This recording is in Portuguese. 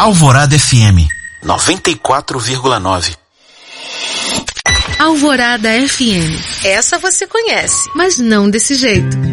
Alvorada FM 94,9. Alvorada FM. Essa você conhece, mas não desse jeito.